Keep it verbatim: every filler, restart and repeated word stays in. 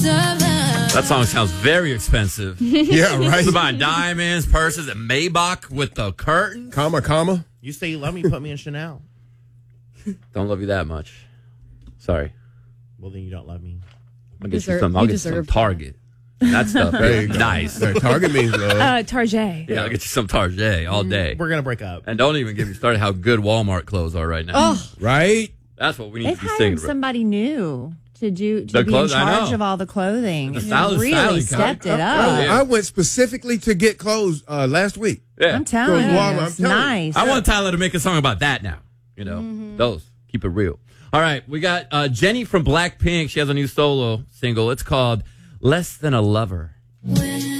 That song sounds very expensive. Yeah, right. It's buying diamonds, purses, and Maybach with the curtain. Comma, comma. You say you love me, put me in Chanel. Don't love you that much. Sorry. Well, then you don't love me. I'll get deserve- you some, I'll you get you some deserve Target. That stuff There you is go. nice. There, Target means love. Uh, Tarjay. Yeah, I'll get you some Target all day. We're gonna break up. And don't even get me started how good Walmart clothes are right now. Oh, Right? That's what we need They've to be singing hired about. somebody new to do to The be clothes- in I charge know. of all the clothing. The And stylist- really styling stepped company. it Oh, up. yeah. I went specifically to get clothes uh, last week. Yeah. I'm telling Goes you, Walmart, I'm it's telling you. nice. I want Tyler to make a song about that now. You know, Mm-hmm. those. Keep it real. All right, we got uh, Jenny from Blackpink. She has a new solo single. It's called Less Than a Lover. When